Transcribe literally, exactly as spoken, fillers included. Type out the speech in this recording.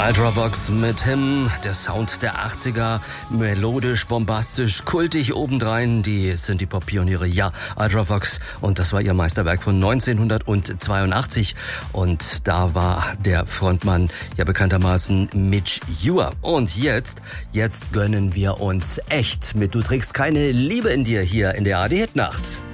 Ultravox mit Him, der Sound der achtziger, melodisch, bombastisch, kultig obendrein, die sind die Pop-Pioniere, ja, Ultravox, und das war ihr Meisterwerk von neunzehnhundertzweiundachtzig und da war der Frontmann ja bekanntermaßen Midge Ure. Und jetzt, jetzt gönnen wir uns echt mit Du trägst keine Liebe in dir hier in der A R D Hitnacht.